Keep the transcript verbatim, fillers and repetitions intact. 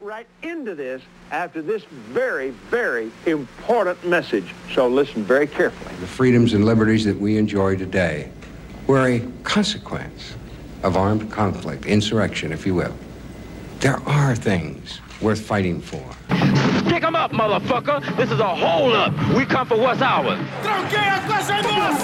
right into this after this very, very important message. So listen very carefully. The freedoms and liberties that we enjoy today were a consequence of armed conflict, insurrection, if you will. There are things worth fighting for. Pick 'em up, motherfucker. This is a hold-up. We come for what's ours. Tranquei a coisa nossa!